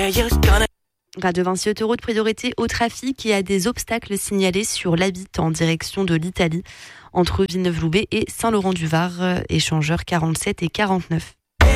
Radio Vinci Autoroute, priorité au trafic et à des obstacles signalés sur l'Habite en direction de l'Italie entre Villeneuve-Loubet et Saint-Laurent-du-Var, échangeurs 47 et 49.